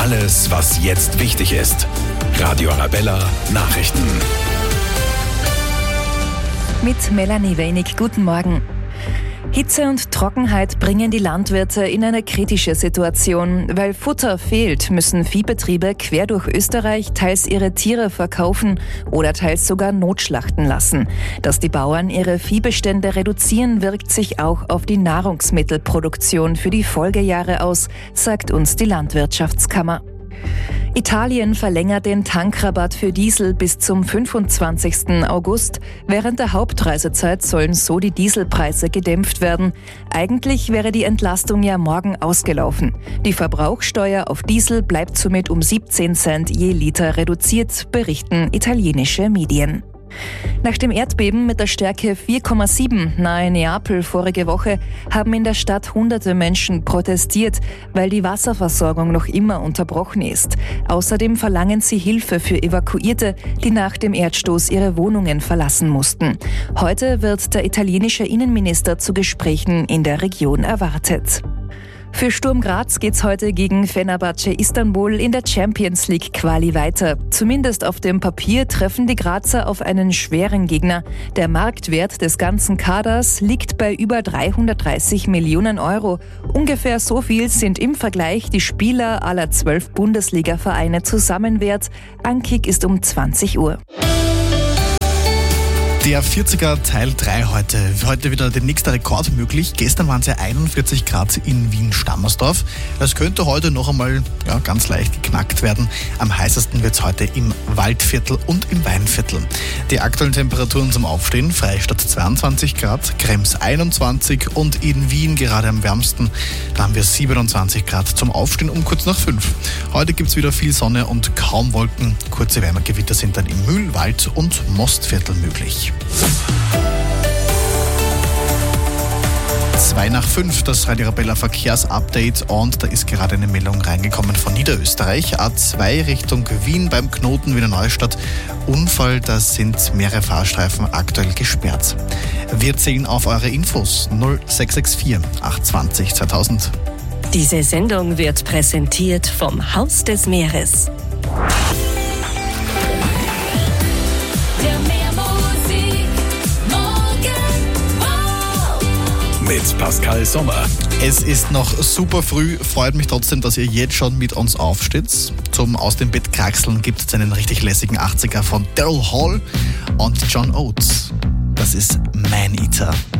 Alles, was jetzt wichtig ist. Radio Arabella Nachrichten. Mit Melanie Wenig, guten Morgen. Hitze und Trockenheit bringen die Landwirte in eine kritische Situation. Weil Futter fehlt, müssen Viehbetriebe quer durch Österreich teils ihre Tiere verkaufen oder teils sogar notschlachten lassen. Dass die Bauern ihre Viehbestände reduzieren, wirkt sich auch auf die Nahrungsmittelproduktion für die Folgejahre aus, sagt uns die Landwirtschaftskammer. Italien verlängert den Tankrabatt für Diesel bis zum 25. August. Während der Hauptreisezeit sollen so die Dieselpreise gedämpft werden. Eigentlich wäre die Entlastung ja morgen ausgelaufen. Die Verbrauchsteuer auf Diesel bleibt somit um 17 Cent je Liter reduziert, berichten italienische Medien. Nach dem Erdbeben mit der Stärke 4,7 nahe Neapel vorige Woche haben in der Stadt hunderte Menschen protestiert, weil die Wasserversorgung noch immer unterbrochen ist. Außerdem verlangen sie Hilfe für Evakuierte, die nach dem Erdstoß ihre Wohnungen verlassen mussten. Heute wird der italienische Innenminister zu Gesprächen in der Region erwartet. Für Sturm Graz geht's heute gegen Fenerbahce Istanbul in der Champions League Quali weiter. Zumindest auf dem Papier treffen die Grazer auf einen schweren Gegner. Der Marktwert des ganzen Kaders liegt bei über 330 Millionen Euro. Ungefähr so viel sind im Vergleich die Spieler aller 12 Bundesliga-Vereine zusammen wert. Ankick ist um 20 Uhr. Der 40er Teil 3 heute. Heute wieder der nächste Rekord möglich. Gestern waren es ja 41 Grad in Wien-Stammersdorf. Das könnte heute noch einmal ganz leicht geknackt werden. Am heißesten wird es heute im Waldviertel und im Weinviertel. Die aktuellen Temperaturen zum Aufstehen: Freistadt 22 Grad, Krems 21 und in Wien gerade am wärmsten. Da haben wir 27 Grad zum Aufstehen um kurz nach 5. Heute gibt es wieder viel Sonne und kaum Wolken. Kurze Wärmegewitter sind dann im Mühl-, Wald- und Mostviertel möglich. 2:05, das Radio Arabella Verkehrsupdate, und da ist gerade eine Meldung reingekommen von Niederösterreich. A2 Richtung Wien beim Knoten Wiener Neustadt. Unfall, da sind mehrere Fahrstreifen aktuell gesperrt. Wir zählen auf eure Infos 0664 820 2000. Diese Sendung wird präsentiert vom Haus des Meeres. Mit Pascal Sommer. Es ist noch super früh, freut mich trotzdem, dass ihr jetzt schon mit uns aufsteht. Zum Aus dem Bett kraxeln gibt es einen richtig lässigen 80er von Daryl Hall und John Oates. Das ist Man Eater.